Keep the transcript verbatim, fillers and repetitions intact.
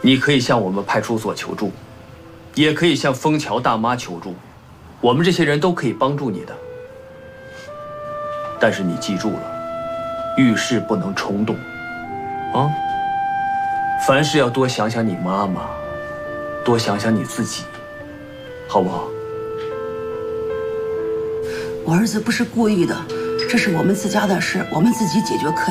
你可以向我们派出所求助，也可以向枫桥大妈求助，我们这些人都可以帮助你的。但是你记住了，遇事不能冲动，啊！凡事要多想想你妈妈，多想想你自己，好不好？ 我儿子不是故意的，这是我们自家的事，我们自己解决可以。